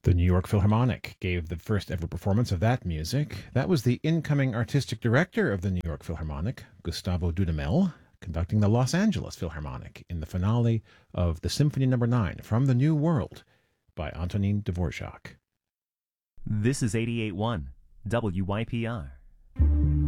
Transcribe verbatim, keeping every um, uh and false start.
The New York Philharmonic gave the first ever performance of that music. That was the incoming artistic director of the New York Philharmonic, Gustavo Dudamel, conducting the Los Angeles Philharmonic in the finale of the Symphony Number nine from the New World by Antonin Dvorak. This is eighty-eight point one W Y P R,